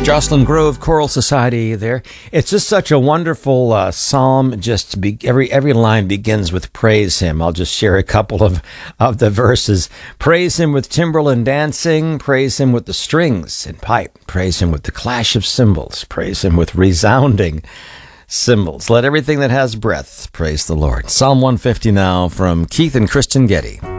Jocelyn Grove Choral Society there. It's just such a wonderful psalm. Every line begins with praise him. I'll just share a couple of the verses. Praise him with timbrel and dancing. Praise him with the strings and pipe. Praise him with the clash of cymbals. Praise him with resounding cymbals. Let everything that has breath praise the Lord. Psalm 150 now from Keith and Kristen Getty.